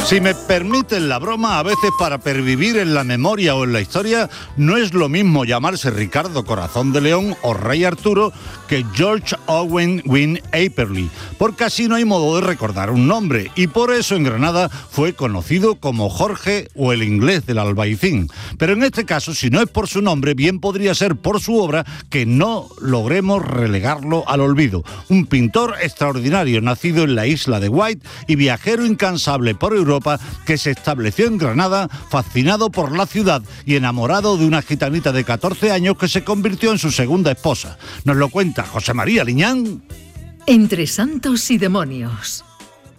Si me permiten la broma, a veces para pervivir en la memoria o en la historia no es lo mismo llamarse Ricardo Corazón de León o Rey Arturo que George Owen Wynne Apperley, porque así no hay modo de recordar un nombre, y por eso en Granada fue conocido como Jorge o el inglés del Albaicín. Pero en este caso, si no es por su nombre, bien podría ser por su obra que no logremos relegarlo al olvido. Un pintor extraordinario, nacido en la isla de White y viajero incansable por Europa, que se estableció en Granada, fascinado por la ciudad y enamorado de una gitanita de 14 años que se convirtió en su segunda esposa. Nos lo cuenta José María Liñán. Entre santos y demonios.